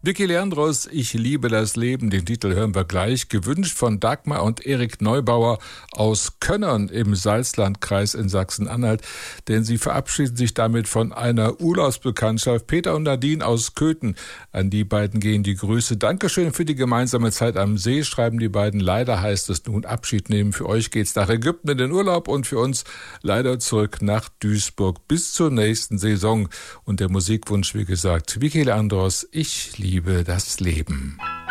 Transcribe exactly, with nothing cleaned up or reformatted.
Vicky Leandros, Ich liebe das Leben, den Titel hören wir gleich, gewünscht von Dagmar und Erik Neubauer aus Könnern im Salzlandkreis in Sachsen-Anhalt, denn sie verabschieden sich damit von einer Urlaubsbekanntschaft. Peter und Nadine aus Köthen, an die beiden gehen die Grüße. Dankeschön für die gemeinsame Zeit am See, schreiben die beiden. Leider heißt es nun Abschied nehmen. Für euch geht's nach Ägypten in den Urlaub und für uns leider zurück nach Duisburg bis zur nächsten Saison. Und der Musikwunsch, wie gesagt, Vicky Leandros, Ich liebe das Leben.